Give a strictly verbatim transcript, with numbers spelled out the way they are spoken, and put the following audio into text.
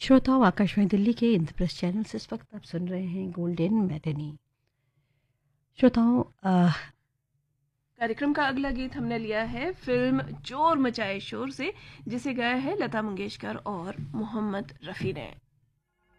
श्रोताओं, आकाशवाणी दिल्ली के इंद्रप्रस्थ चैनल से इस वक्त आप सुन रहे हैं गोल्डन मैटिनी। श्रोताओं, अ, कार्यक्रम का अगला गीत हमने लिया है फिल्म चोर मचाए शोर से, जिसे गाया है लता मंगेशकर और मोहम्मद रफ़ी ने।